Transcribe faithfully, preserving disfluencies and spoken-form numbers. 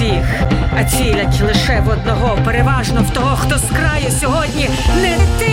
всіх, а цілять лише в одного, переважно в того, хто з краю сьогодні не ти.